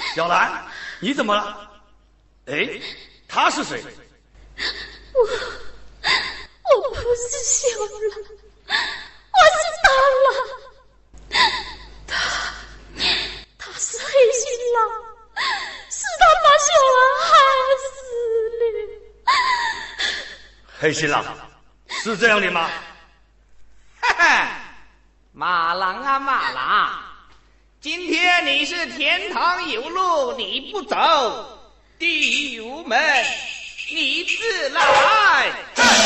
小兰，你怎么了？哎，他是谁？ 我不是小兰，我是大郎。他是黑心郎，是他把小兰害死的。 黑心郎，是这样的吗？ 哈哈，马郎啊马郎，今天你是天堂有路你不走，地狱无门你自来。